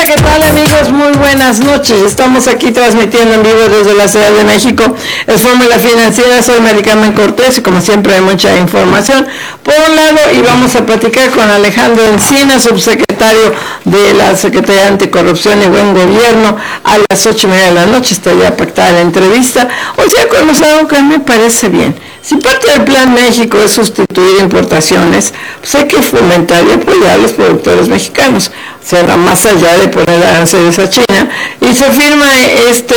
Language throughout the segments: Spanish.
¿qué tal, amigos? Muy buenas noches. Estamos aquí transmitiendo en vivo desde la Ciudad de México. Es Fórmula Financiera, soy Mari Carmen Cortés y como siempre hay mucha información por un lado, y vamos a platicar con Alejandro Encina, subsecretario de la Secretaría de Anticorrupción y Buen Gobierno. A las 8:30 de la noche está ya pactada la entrevista. Hoy ya conocemos algo que me parece bien. Si parte del Plan México es sustituir importaciones, pues hay que fomentar y apoyar a los productores mexicanos. O sea, más allá de poner aranceles a China, y se firma este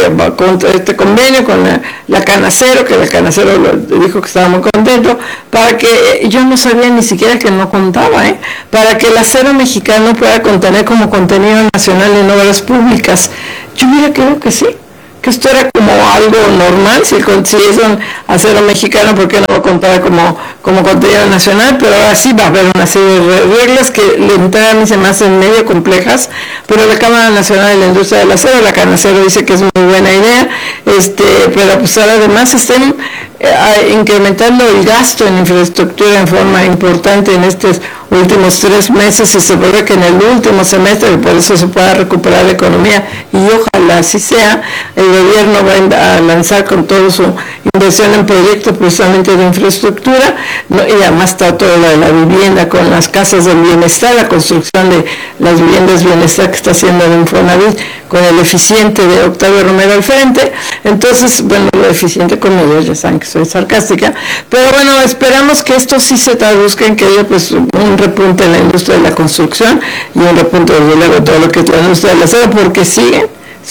convenio con la Canacero, que la Canacero dijo que estaba muy contento, para que, yo no sabía ni siquiera que no contaba, para que el acero mexicano pueda contener como contenido nacional en obras públicas. Yo mira, creo que sí, que esto era como algo normal, si es un acero mexicano, ¿por qué no va a contar como contenido nacional? Pero ahora sí va a haber una serie de reglas que de entrada a mí se me hacen medio complejas, pero la Cámara Nacional de la Industria del Acero, la Canacero, dice que es muy buena idea, pero pues ahora además estén incrementando el gasto en infraestructura en forma importante en estos últimos 3 meses, y se prevé que en el último semestre, y por eso se pueda recuperar la economía, y ojalá así sea, el gobierno va a lanzar con toda su inversión en proyectos precisamente de infraestructura, ¿no? Y además está todo lo de la vivienda con las casas del bienestar, la construcción de las viviendas bienestar que está haciendo el Infonavit con el eficiente de Octavio Romero al frente. Entonces, bueno, lo eficiente conmigo, ya saben que soy sarcástica, pero bueno, esperamos que esto sí se traduzca en que haya pues un repunte en la industria de la construcción y un repunte desde luego todo lo que es la industria del acero, porque siguen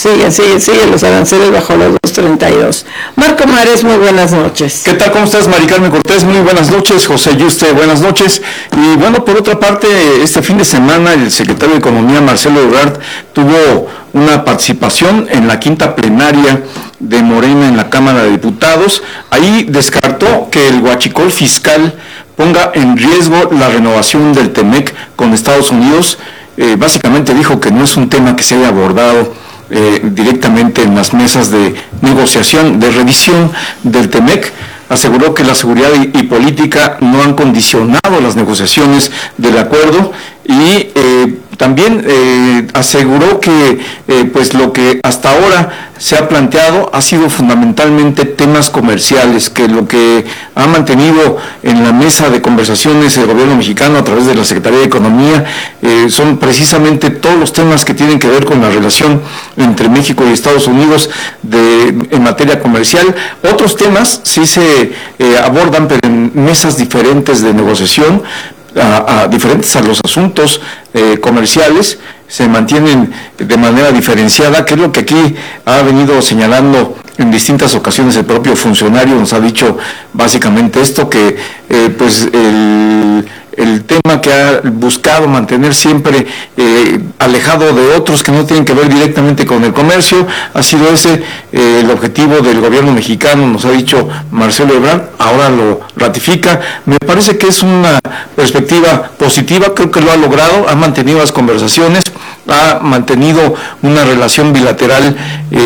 los aranceles bajo los 2.32. Marco Mares, muy buenas noches. ¿Qué tal? ¿Cómo estás, Mari Carmen Cortés? Muy buenas noches. José Yuste, buenas noches. Y bueno, por otra parte, este fin de semana el secretario de Economía, Marcelo Ebrard, tuvo una participación en la quinta plenaria de Morena en la Cámara de Diputados. Ahí descartó que el huachicol fiscal ponga en riesgo la renovación del TEMEC con Estados Unidos. Básicamente dijo que no es un tema que se haya abordado directamente en las mesas de negociación, de revisión del TEMEC. Aseguró que la seguridad y política no han condicionado las negociaciones del acuerdo, y también aseguró que pues lo que hasta ahora se ha planteado ha sido fundamentalmente temas comerciales, que lo que ha mantenido en la mesa de conversaciones el gobierno mexicano a través de la Secretaría de Economía son precisamente todos los temas que tienen que ver con la relación entre México y Estados Unidos en materia comercial. Otros temas sí se abordan, pero en mesas diferentes de negociación, diferentes a los asuntos comerciales, se mantienen de manera diferenciada, que es lo que aquí ha venido señalando en distintas ocasiones el propio funcionario. Nos ha dicho básicamente esto, que pues el tema que ha buscado mantener siempre alejado de otros que no tienen que ver directamente con el comercio, ha sido ese el objetivo del gobierno mexicano, nos ha dicho Marcelo Ebrard, ahora lo ratifica. Me parece que es una perspectiva positiva, creo que lo ha logrado, ha mantenido las conversaciones, ha mantenido una relación bilateral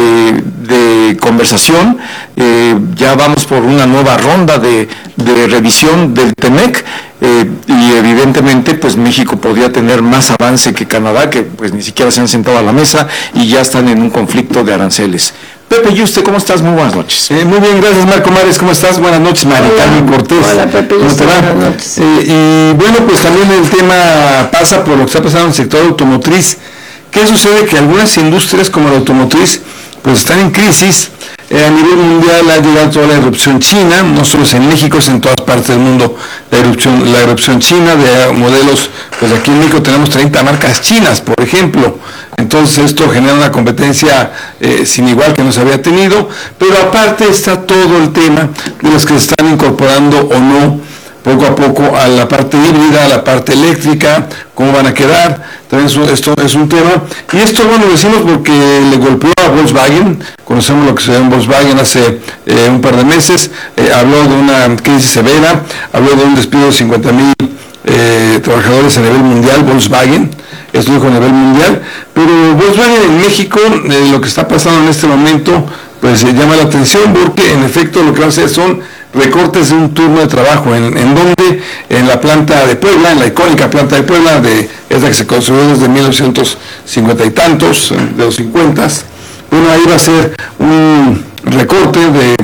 de conversación. Ya vamos por una nueva ronda de revisión del TEMEC, y evidentemente pues México podría tener más avance que Canadá, que pues ni siquiera se han sentado a la mesa y ya están en un conflicto de aranceles. Pepe Yuste, ¿cómo estás? Muy buenas noches. Muy bien, gracias, Marco Mares, ¿cómo estás? Buenas noches, Mari Carmen Cortés. Hola, Pepe Yuste, buenas noches. Y bueno, pues también el tema pasa por lo que está pasando en el sector automotriz. ¿Qué sucede? Que algunas industrias como la automotriz pues están en crisis. A nivel mundial ha llegado toda la erupción china, no solo es en México, es en todas partes del mundo la erupción china de modelos. Pues aquí en México tenemos 30 marcas chinas, por ejemplo. Entonces esto genera una competencia sin igual que no se había tenido, pero aparte está todo el tema de los que se están incorporando o no poco a poco a la parte híbrida, a la parte eléctrica, cómo van a quedar. También esto es un tema, y esto bueno lo decimos porque le golpeó a Volkswagen. Conocemos lo que sucedió en Volkswagen hace un par de meses. Habló de una crisis severa, habló de un despido de 50,000 trabajadores a nivel mundial, Volkswagen, esto dijo a nivel mundial, pero Volkswagen en México, lo que está pasando en este momento, pues llama la atención, porque en efecto lo que va a hacer son recortes de un turno de trabajo, en donde en la planta de Puebla, en la icónica planta de Puebla, es la que se construyó desde 1950 y tantos, de los 50, bueno, ahí va a ser un recorte de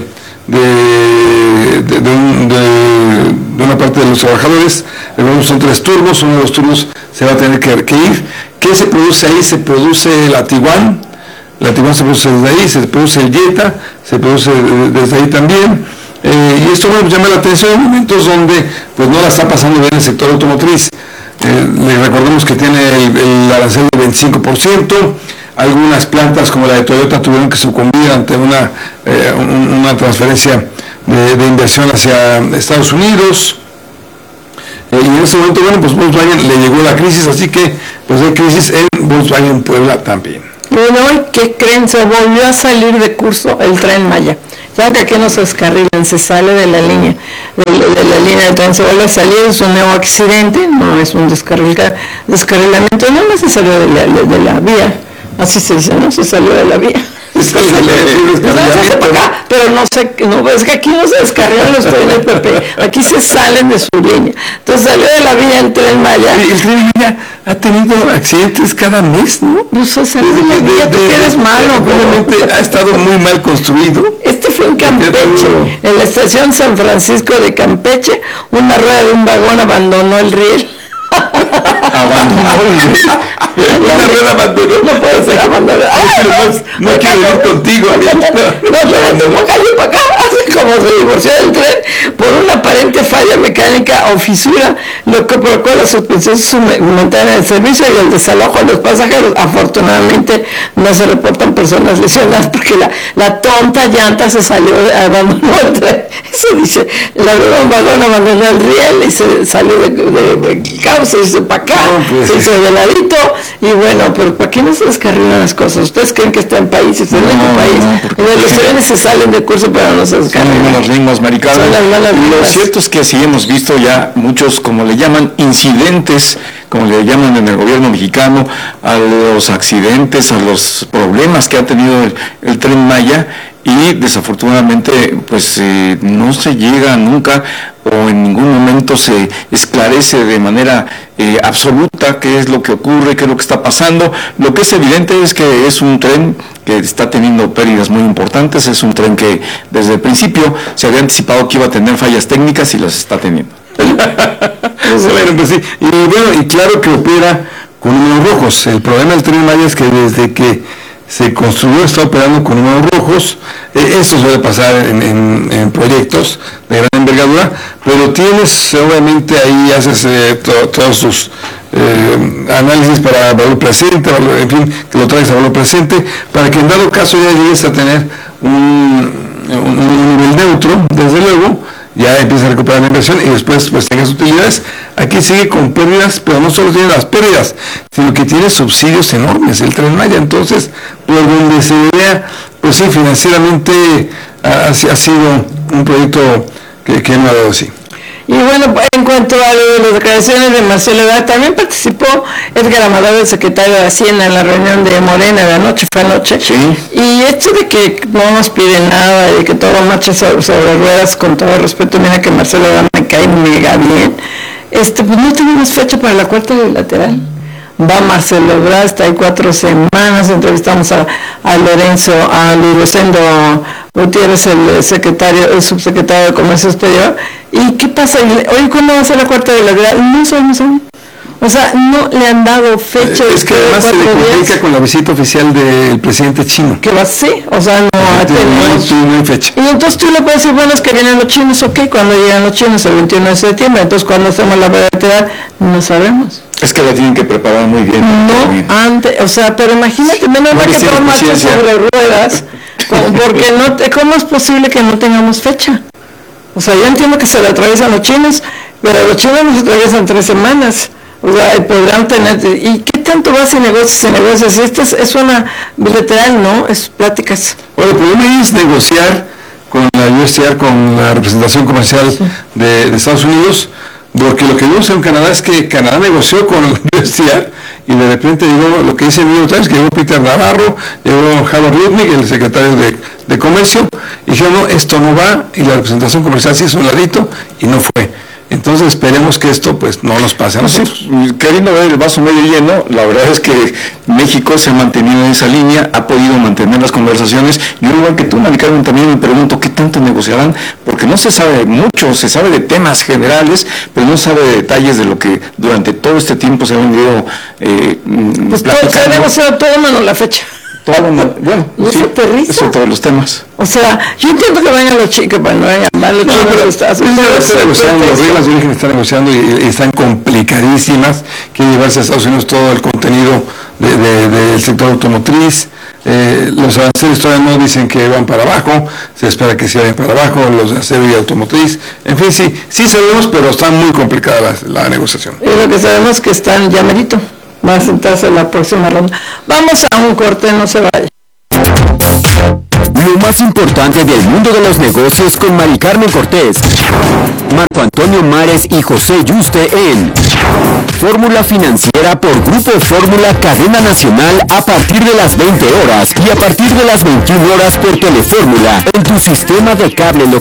una parte de los trabajadores. Son 3 turnos, uno de los turnos se va a tener que ir. ¿Qué se produce ahí? Se produce la Tiguan se produce desde ahí, se produce el Jetta, se produce desde ahí también, y esto llama la atención en momentos donde pues no la está pasando bien el sector automotriz. Le recordemos que tiene el arancel del 25%, algunas plantas como la de Toyota tuvieron que sucumbir ante una transferencia de inversión hacia Estados Unidos, y en ese momento, bueno, pues Volkswagen le llegó la crisis, así que pues hay crisis en Volkswagen Puebla también. Bueno, hoy, ¿qué creen? Se volvió a salir de curso el Tren Maya. Ya que aquí no se descarrilan, se sale de la línea, de la línea de tren, se vuelve a salir, es un nuevo accidente, no es un descarrilamiento, no se salió de la vía, así se dice, no se salió de la vía. Pero no sé, no, es que aquí no se descarrilan los trenes, Pepe, aquí se salen de su línea. Entonces salió de la vía el Tren Maya. El Tren Maya ha tenido accidentes cada mes, ¿no? No se sale de la vía, tú que eres malo. Obviamente ha estado muy mal construido. Este fue en Campeche, en la estación San Francisco de Campeche, una rueda de un vagón abandonó el riel. Una rueda abandonó. No puede ser abandonada. No quiero ir contigo. No cayó para acá, así como se divorció del tren por una aparente falla mecánica o fisura, lo que provocó la suspensión momentánea del servicio y el desalojo de los pasajeros. Afortunadamente no se reportan personas lesionadas porque la tonta llanta se salió, abandonó el tren. Eso dice, la rueda de un vagón abandonó el riel y se salió de cabo, se hizo para acá, se hizo de ladito, y bueno, pero ¿para qué no se descarrilan las cosas? ¿Ustedes creen que está en países, en otro país? Los trenes se salen de curso, pero no se descarrilan. Son las lenguas, Maricarmen. Lo cierto es que sí hemos visto ya muchos, como le llaman, incidentes, como le llaman en el gobierno mexicano, a los accidentes, a los problemas que ha tenido el Tren Maya, y desafortunadamente pues no se llega nunca o en ningún momento se esclarece de manera absoluta qué es lo que ocurre, qué es lo que está pasando. Lo que es evidente es que es un tren que está teniendo pérdidas muy importantes, es un tren que desde el principio se había anticipado que iba a tener fallas técnicas y las está teniendo. Bueno, pues sí, y claro que opera con números rojos. El problema del Tren Maya es que desde que se construyó, está operando con números rojos. Eso suele pasar en proyectos de gran envergadura, pero tienes, obviamente, ahí haces todos sus análisis para valor presente, en fin, que lo traes a valor presente, para que en dado caso ya llegues a tener un nivel neutro, desde luego, ya empieza a recuperar la inversión y después pues tengas utilidades. Aquí sigue con pérdidas, pero no solo tiene las pérdidas, sino que tiene subsidios enormes el Tren Maya. Entonces, por donde se vea, pues sí, financieramente ha sido un proyecto que no ha dado así. Y bueno, en cuanto a lo de las declaraciones de Marcelo Ebrard, también participó Edgar Amador, el secretario de Hacienda, en la reunión de Morena de anoche, fue anoche. Sí. Y esto de que no nos piden nada, de que todo marcha sobre ruedas, con todo respeto, mira que Marcelo Ebrard me cae mega bien, pues no tenemos fecha para la cuarta bilateral. Va Marcelo Ebrard, está ahí 4 semanas, entrevistamos a Luis Rosendo Gutiérrez, el subsecretario de Comercio Exterior. ¿Y qué pasa? Oye, ¿cuándo va a ser la cuarta bilateral? No sabemos aún. O sea, no le han dado fecha. Es que además se le complica con la visita oficial del presidente chino. ¿Qué va a ser? O sea, no hay fecha. Y entonces tú le puedes decir, bueno, es que vienen los chinos, ok, cuando llegan los chinos, el 21 de septiembre, entonces cuando hacemos la bilateral, no sabemos. Es que la tienen que preparar muy bien. No, antes, o sea, pero imagínate, menos mal que todo marcha sobre ruedas, porque ¿cómo es posible que no tengamos fecha? O sea, yo entiendo que se le atraviesan los chinos, pero los chinos nos atraviesan 3 semanas. O sea, podrán tener... ¿Y qué tanto va si negocias? Si esta es una bilateral, ¿no? Es pláticas. Bueno, el problema es negociar con la USTR, con la representación comercial de Estados Unidos, Porque lo que vimos en Canadá es que Canadá negoció con la universidad y de repente llegó lo que dice el New York Times, que llegó Peter Navarro, llegó Howard Lutnick, el secretario de Comercio, y dijeron, no, esto no va, y la representación comercial se hizo un ladito y no fue. Entonces esperemos que esto pues no nos pase a nosotros. Sí, queriendo ver el vaso medio lleno, la verdad es que México se ha mantenido en esa línea, ha podido mantener las conversaciones. Yo igual que tú, Mari Carmen, también me pregunto qué tanto negociarán, porque no se sabe mucho, se sabe de temas generales, pero no se sabe de detalles de lo que durante todo este tiempo se ha venido pues se ha negociado todo menos la fecha. Todo, bueno, ¿No sí, se aterriza? eso todos los temas. O sea, yo entiendo que vengan los chicos, bueno, vengan los chicos de los Estados Unidos. Están negociando, las reglas de origen están negociando y están complicadísimas. Quiere llevarse a Estados Unidos todo el contenido del sector automotriz. Los aranceles todavía no dicen que van para abajo, se espera que se vayan para abajo, los de acero y automotriz. En fin, sí sabemos, pero está muy complicada la negociación. Y lo que sabemos es que están ya merito. Va a sentarse en la próxima ronda. Vamos a un corte, no se vaya. Lo más importante del mundo de los negocios con Mari Carmen Cortés, Marco Antonio Mares y José Yuste en Fórmula Financiera por Grupo Fórmula Cadena Nacional a partir de las 20 horas y a partir de las 21 horas por Telefórmula en tu sistema de cable local.